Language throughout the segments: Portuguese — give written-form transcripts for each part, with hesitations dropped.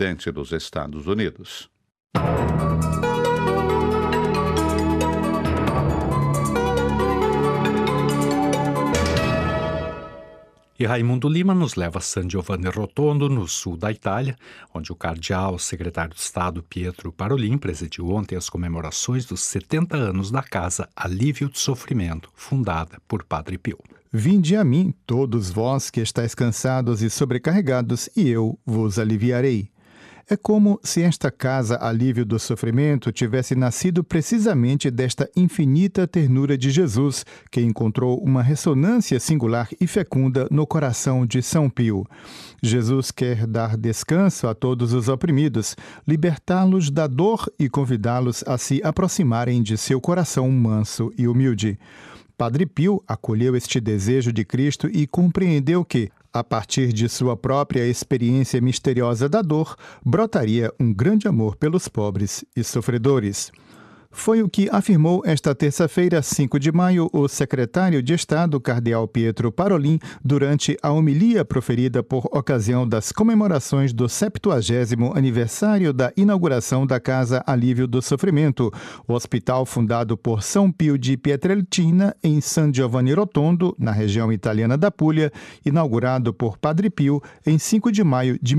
presidente dos Estados Unidos. E Raimundo Lima nos leva a San Giovanni Rotondo, no sul da Itália, onde o cardeal secretário de Estado Pietro Parolin presidiu ontem as comemorações dos 70 anos da Casa Alívio do Sofrimento, fundada por Padre Pio. Vinde a mim, todos vós que estáis cansados e sobrecarregados, e eu vos aliviarei. É como se esta Casa Alívio do Sofrimento tivesse nascido precisamente desta infinita ternura de Jesus, que encontrou uma ressonância singular e fecunda no coração de São Pio. Jesus quer dar descanso a todos os oprimidos, libertá-los da dor e convidá-los a se aproximarem de seu coração manso e humilde. Padre Pio acolheu este desejo de Cristo e compreendeu que, a partir de sua própria experiência misteriosa da dor, brotaria um grande amor pelos pobres e sofredores. Foi o que afirmou esta terça-feira, 5 de maio, o secretário de Estado, cardeal Pietro Parolin, durante a homilia proferida por ocasião das comemorações do 70º aniversário da inauguração da Casa Alívio do Sofrimento, o hospital fundado por São Pio de Pietrelcina, em San Giovanni Rotondo, na região italiana da Puglia, inaugurado por Padre Pio em 5 de maio de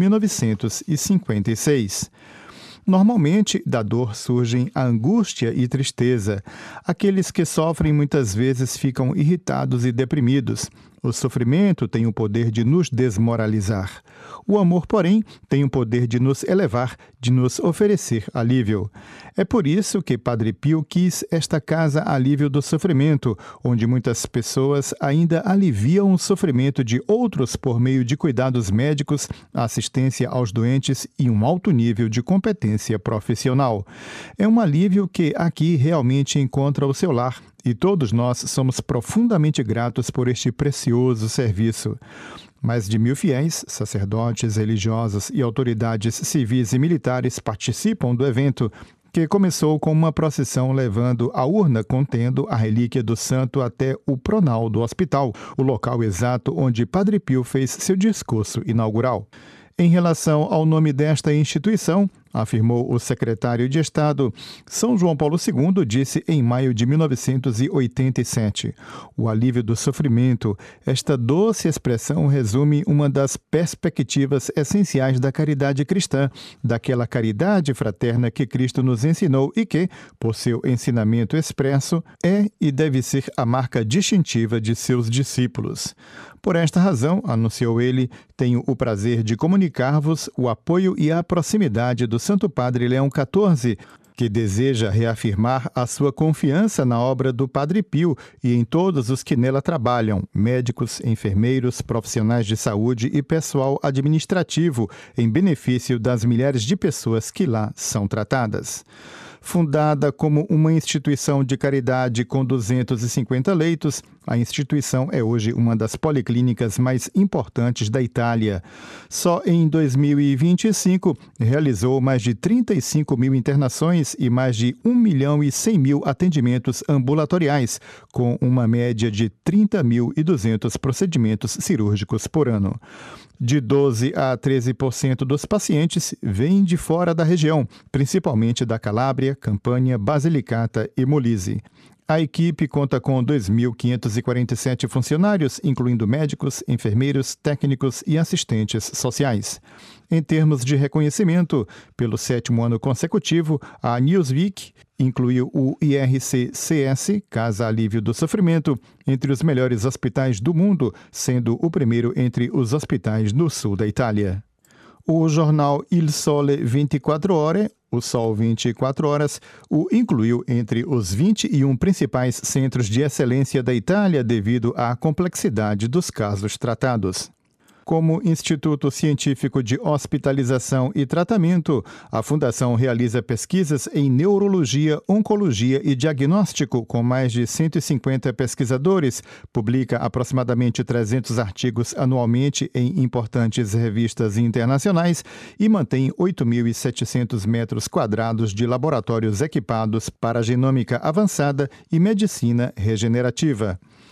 1956. Normalmente, da dor surgem a angústia e tristeza. Aqueles que sofrem muitas vezes ficam irritados e deprimidos. O sofrimento tem o poder de nos desmoralizar. O amor, porém, tem o poder de nos elevar, de nos oferecer alívio. É por isso que Padre Pio quis esta Casa Alívio do Sofrimento, onde muitas pessoas ainda aliviam o sofrimento de outros por meio de cuidados médicos, assistência aos doentes e um alto nível de competência profissional. É um alívio que aqui realmente encontra o seu lar. E todos nós somos profundamente gratos por este precioso serviço. Mais de 1.000 fiéis, sacerdotes, religiosos e autoridades civis e militares participam do evento, que começou com uma procissão levando a urna contendo a relíquia do santo até o pronal do hospital, o local exato onde Padre Pio fez seu discurso inaugural. Em relação ao nome desta instituição, afirmou o secretário de Estado, São João Paulo II disse em maio de 1987. O alívio do sofrimento, esta doce expressão resume uma das perspectivas essenciais da caridade cristã, daquela caridade fraterna que Cristo nos ensinou e que, por seu ensinamento expresso, é e deve ser a marca distintiva de seus discípulos. Por esta razão, anunciou ele, tenho o prazer de comunicar-vos o apoio e a proximidade do Santo Padre Leão XIV, que deseja reafirmar a sua confiança na obra do Padre Pio e em todos os que nela trabalham, médicos, enfermeiros, profissionais de saúde e pessoal administrativo, em benefício das milhares de pessoas que lá são tratadas. Fundada como uma instituição de caridade com 250 leitos, a instituição é hoje uma das policlínicas mais importantes da Itália. Só em 2025, realizou mais de 35 mil internações e mais de 1.100.000 atendimentos ambulatoriais, com uma média de 30.200 procedimentos cirúrgicos por ano. De 12% a 13% dos pacientes vêm de fora da região, principalmente da Calábria, Campânia, Basilicata e Molise. A equipe conta com 2.547 funcionários, incluindo médicos, enfermeiros, técnicos e assistentes sociais. Em termos de reconhecimento, pelo 7º ano consecutivo, a Newsweek incluiu o IRC-CS, Casa Alívio do Sofrimento, entre os melhores hospitais do mundo, sendo o primeiro entre os hospitais no sul da Itália. O jornal Il Sole 24 Ore, o Sol 24 Horas, o incluiu entre os 21 principais centros de excelência da Itália devido à complexidade dos casos tratados. Como Instituto Científico de Hospitalização e Tratamento, a Fundação realiza pesquisas em neurologia, oncologia e diagnóstico com mais de 150 pesquisadores, publica aproximadamente 300 artigos anualmente em importantes revistas internacionais e mantém 8.700 metros quadrados de laboratórios equipados para genômica avançada e medicina regenerativa.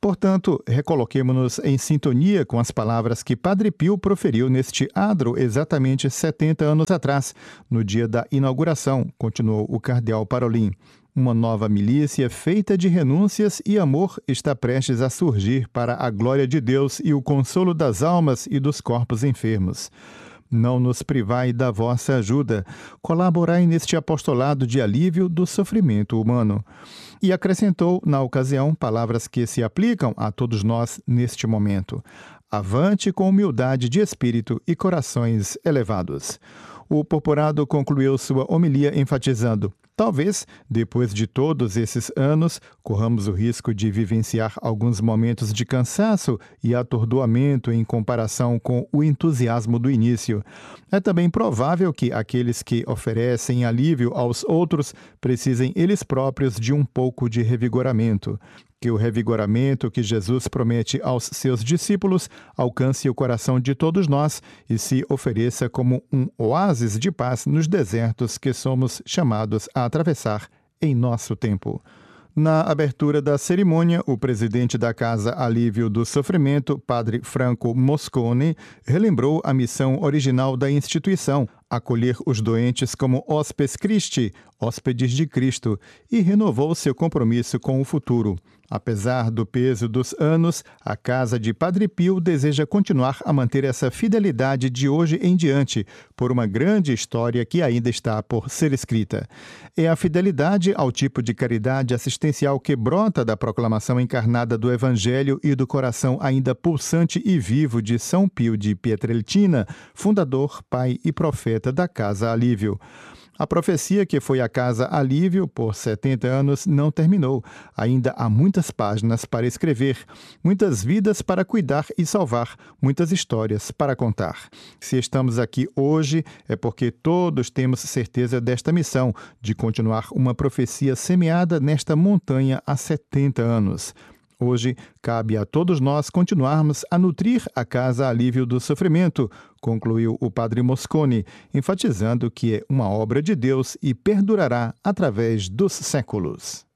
Portanto, recoloquemo-nos em sintonia com as palavras que Padre Pio proferiu neste adro exatamente 70 anos atrás, no dia da inauguração, continuou o cardeal Parolin. Uma nova milícia feita de renúncias e amor está prestes a surgir para a glória de Deus e o consolo das almas e dos corpos enfermos. Não nos privai da vossa ajuda, colaborai neste apostolado de alívio do sofrimento humano. E acrescentou, na ocasião, palavras que se aplicam a todos nós neste momento. Avante com humildade de espírito e corações elevados. O Porporado concluiu sua homilia enfatizando: talvez, depois de todos esses anos, corramos o risco de vivenciar alguns momentos de cansaço e atordoamento em comparação com o entusiasmo do início. É também provável que aqueles que oferecem alívio aos outros precisem eles próprios de um pouco de revigoramento. Que o revigoramento que Jesus promete aos seus discípulos alcance o coração de todos nós e se ofereça como um oásis de paz nos desertos que somos chamados a atravessar em nosso tempo. Na abertura da cerimônia, o presidente da Casa Alívio do Sofrimento, Padre Franco Mosconi, relembrou a missão original da instituição, acolher os doentes como hóspedes Christi, hóspedes de Cristo, e renovou seu compromisso com o futuro. Apesar do peso dos anos, a Casa de Padre Pio deseja continuar a manter essa fidelidade de hoje em diante, por uma grande história que ainda está por ser escrita. É a fidelidade ao tipo de caridade assistencial que brota da proclamação encarnada do Evangelho e do coração ainda pulsante e vivo de São Pio de Pietrelcina, fundador, pai e profeta da Casa Alívio. A profecia que foi a Casa Alívio por 70 anos não terminou. Ainda há muitas páginas para escrever, muitas vidas para cuidar e salvar, muitas histórias para contar. Se estamos aqui hoje, é porque todos temos certeza desta missão, de continuar uma profecia semeada nesta montanha há 70 anos. Hoje, cabe a todos nós continuarmos a nutrir a Casa Alívio do Sofrimento, concluiu o padre Mosconi, enfatizando que é uma obra de Deus e perdurará através dos séculos.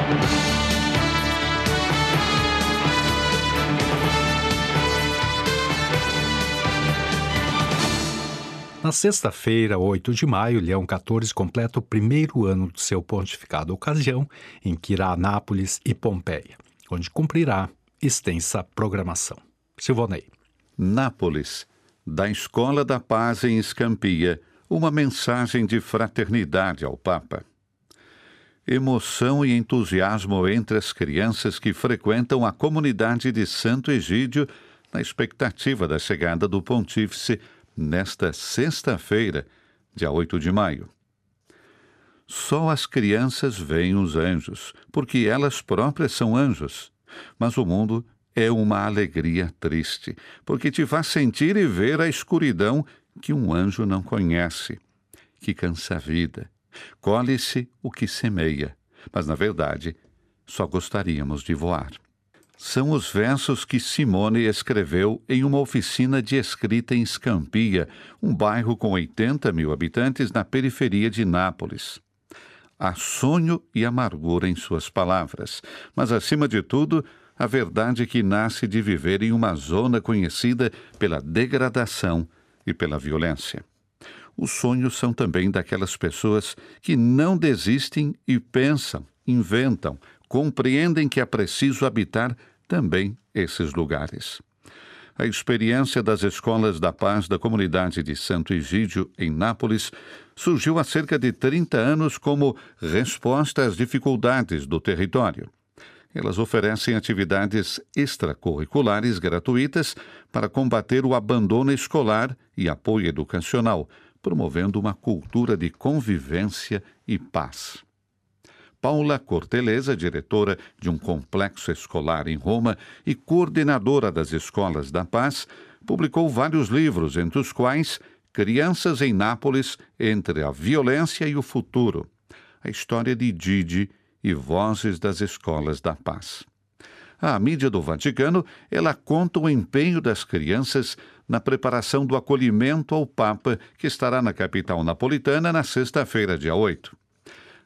Na sexta-feira, 8 de maio, Leão XIV completa o primeiro ano do seu pontificado, ocasião em que irá a Nápoles e Pompeia, onde cumprirá extensa programação. Silvonei. Nápoles, da Escola da Paz em Escampia, uma mensagem de fraternidade ao Papa. Emoção e entusiasmo entre as crianças que frequentam a comunidade de Santo Egídio na expectativa da chegada do Pontífice nesta sexta-feira, dia 8 de maio. Só as crianças veem os anjos, porque elas próprias são anjos. Mas o mundo é uma alegria triste, porque te faz sentir e ver a escuridão que um anjo não conhece, que cansa a vida. Colhe-se o que semeia, mas, na verdade, só gostaríamos de voar. São os versos que Simone escreveu em uma oficina de escrita em Scampia, um bairro com 80 mil habitantes na periferia de Nápoles. Há sonho e amargura em suas palavras, mas, acima de tudo, a verdade que nasce de viver em uma zona conhecida pela degradação e pela violência. Os sonhos são também daquelas pessoas que não desistem e pensam, inventam, compreendem que é preciso habitar também esses lugares. A experiência das Escolas da Paz da comunidade de Santo Egídio, em Nápoles, surgiu há cerca de 30 anos como resposta às dificuldades do território. Elas oferecem atividades extracurriculares gratuitas para combater o abandono escolar e apoio educacional, promovendo uma cultura de convivência e paz. Paula Corteleza, diretora de um complexo escolar em Roma e coordenadora das Escolas da Paz, publicou vários livros, entre os quais Crianças em Nápoles, entre a violência e o futuro, a história de Didi e Vozes das Escolas da Paz. A mídia do Vaticano, ela conta o empenho das crianças na preparação do acolhimento ao Papa, que estará na capital napolitana na sexta-feira, dia 8.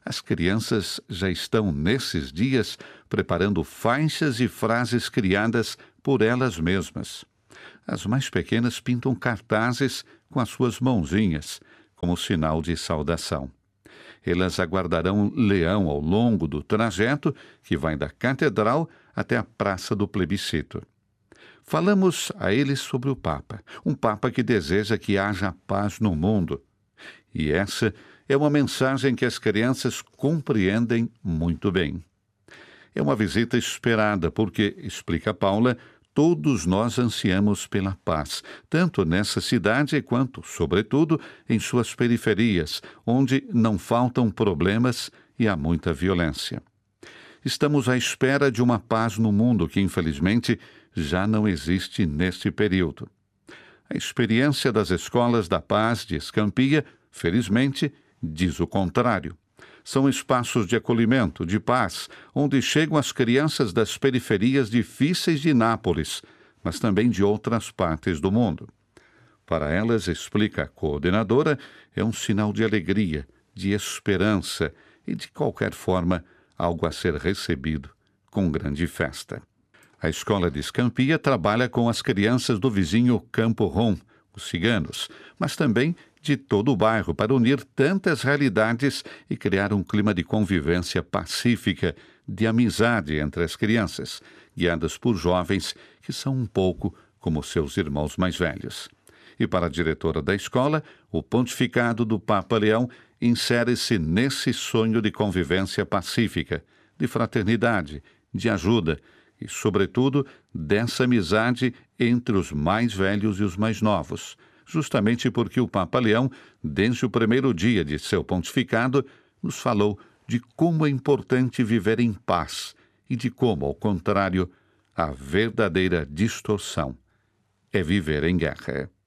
As crianças já estão, nesses dias, preparando faixas e frases criadas por elas mesmas. As mais pequenas pintam cartazes com as suas mãozinhas, como sinal de saudação. Elas aguardarão Leão ao longo do trajeto que vai da catedral até a Praça do Plebiscito. Falamos a eles sobre o Papa, um Papa que deseja que haja paz no mundo. E essa é uma mensagem que as crianças compreendem muito bem. É uma visita esperada porque, explica Paula, todos nós ansiamos pela paz, tanto nessa cidade quanto, sobretudo, em suas periferias, onde não faltam problemas e há muita violência. Estamos à espera de uma paz no mundo que, infelizmente, já não existe neste período. A experiência das escolas da paz de Escampia, felizmente, diz o contrário. São espaços de acolhimento, de paz, onde chegam as crianças das periferias difíceis de Nápoles, mas também de outras partes do mundo. Para elas, explica a coordenadora, é um sinal de alegria, de esperança e, de qualquer forma, algo a ser recebido com grande festa. A escola de Escampia trabalha com as crianças do vizinho Campo Rom, os ciganos, mas também de todo o bairro para unir tantas realidades e criar um clima de convivência pacífica, de amizade entre as crianças, guiadas por jovens que são um pouco como seus irmãos mais velhos. E para a diretora da escola, o pontificado do Papa Leão insere-se nesse sonho de convivência pacífica, de fraternidade, de ajuda e, sobretudo, dessa amizade entre os mais velhos e os mais novos, justamente porque o Papa Leão, desde o primeiro dia de seu pontificado, nos falou de como é importante viver em paz e de como, ao contrário, a verdadeira distorção é viver em guerra.